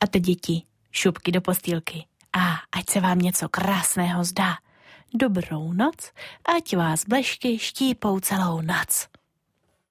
A teď děti, šupky do postýlky. A ať se vám něco krásného zdá. Dobrou noc, ať vás blešky štípou celou noc.